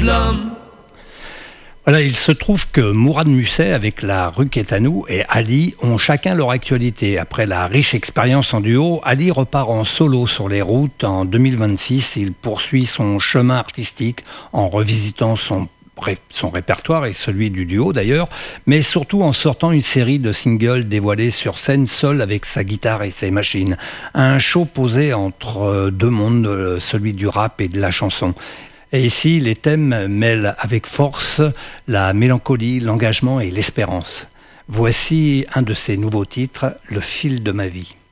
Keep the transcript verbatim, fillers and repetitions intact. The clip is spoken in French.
de l'homme. Voilà, il se trouve que Mourad Musset, avec La Rue qui est à nous, et Ali ont chacun leur actualité. Après la riche expérience en duo, Ali repart en solo sur les routes. En deux mille vingt-six, il poursuit son chemin artistique en revisitant son son répertoire et celui du duo d'ailleurs, mais surtout en sortant une série de singles dévoilés sur scène seul avec sa guitare et ses machines. Un show posé entre deux mondes, celui du rap et de la chanson. Et ici, les thèmes mêlent avec force la mélancolie, l'engagement et l'espérance. Voici un de ses nouveaux titres, Le fil de ma vie.